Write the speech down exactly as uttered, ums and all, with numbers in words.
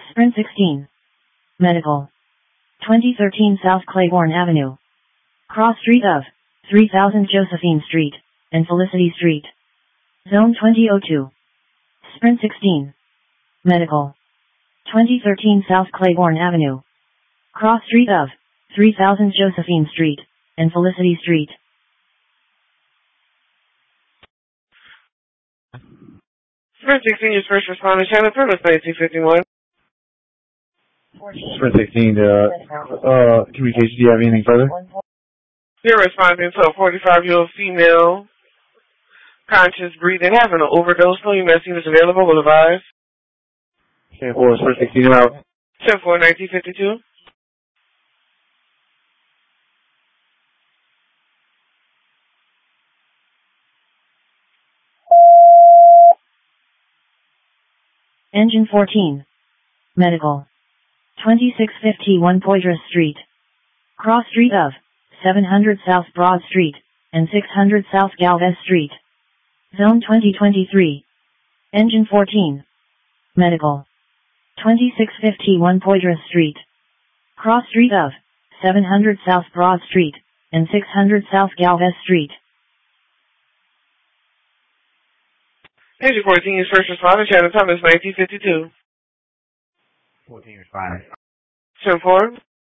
Sprint sixteen. Medical. twenty thirteen South Claiborne Avenue. Cross street of three thousand Josephine Street and Felicity Street. Zone twenty oh two. Sprint sixteen. Medical. twenty thirteen South Claiborne Avenue. Cross street of three thousand Josephine Street and Felicity Street. Sprint sixteen, your first responder, Channel Service nineteen fifty-one. Sprint sixteen, uh, uh, communication, do you have anything further? You're responding to a forty-five-year-old female, conscious breathing, having an overdose. No U S units available, will advise. ten four, Sprint sixteen, out. ten four, nineteen fifty-two. Engine fourteen. Medical. twenty-six fifty-one Poydras Street. Cross street of seven hundred South Broad Street and six hundred South Galvez Street. Zone twenty twenty-three. Engine fourteen. Medical. twenty-six fifty-one Poydras Street. Cross street of seven hundred South Broad Street and six hundred South Galvez Street. Engine fourteen, your first responder, Channel Thomas nineteen fifty-two. fourteen, responding. ten four.